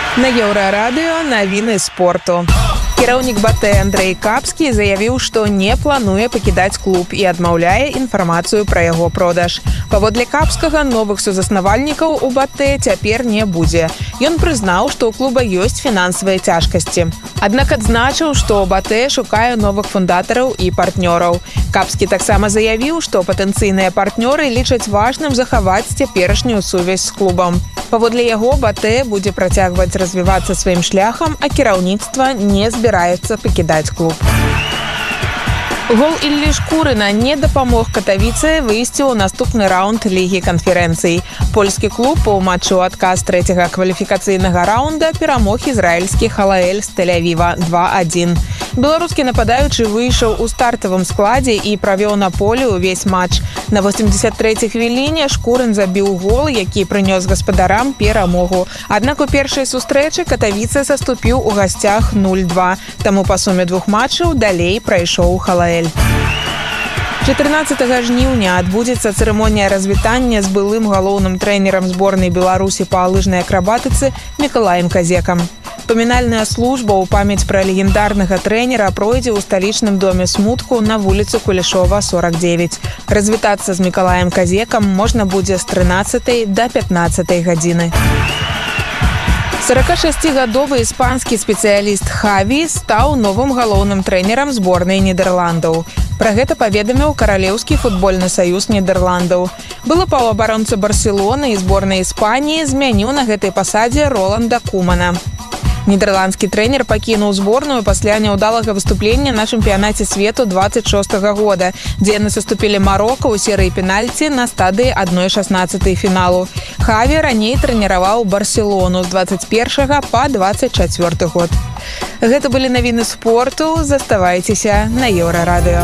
На Еўрарадыё навіны спорту. Кіраўнік БАТЭ Андрэй Капскі заявіў, што не плануе пакідаць клуб і адмаўляе інфармацыю пра яго продаж. Паводле Капскага, новых сузаснавальнікаў у БАТЭ цяпер не будзе. Ён прызнаў, што ў клуба ёсць фінансавыя цяжкасці. Аднак адзначыў, што БАТЭ шукае новых фундатараў і партнёраў. Капскі таксама заявіў, што патэнцыйныя партнёры лічаць важным захаваць цяперашнюю сувязь з клубам. Паводле яго, БАТЭ будзе працягваць развівацца сваім шляхам, а кіраўніцтва не збіраецца пакідаць клуб. Гол Іллі Шкурына не дапамог Катавіцэ выйсці ў наступны раунд Лігі канферэнцый. Польскі клуб у матчу ў адказ трэцяга кваліфікацыйнага раунда перамог ізраільскі Халаэль з Тель-Авіва 2-1. Беларускі нападаючы выйшаў у стартавым складзе і правёў на полі ўвесь матч. На 83-й хвіліне Шкурын забіў гол, які прынёс гаспадарам перамогу. Аднак у першай сустрэчы Катавіцэ саступіў у гасцях 0-2. Таму па суме двух матчаў далей прайшоў Халаэль. 14 жніўня адбудзецца цырымонія развітання з былым галоўным трэнерам зборнай Беларусі па лыжнай акрабатыцы Мікалаем Казекам. Памінальная служба ў памяць пра легендарнага трэнера пройдзе ў сталічным доме смутку на вуліцы Кулешова, 49. Развітацца з Мікалаем Казекам можна будзе з 13 да 15 гадзіны. 46-гадовы іспанскі спецыяліст Хаві стаў новым галоўным трэнерам зборнай Нідерландаў. Пра гэта паведаміў Каралеўскі футбольны саюз Нідерландаў. Былы паўабаронца Барселоны і зборнай Іспаніі змяніў на гэтай пасадзе Роланда Кумана. Нідерландскі трэнер пакінуў зборную пасля няўдалага выступлення на чэмпіянаце свету 26-го года, дзе яны саступілі Марока ў серыі пенальці на стадыі 1/16 фіналу. Хаві раней трэніраваў Барселону з 21 па 24 год. Гэта былі навіны спорту. Заставайцеся на Еўрарадыё.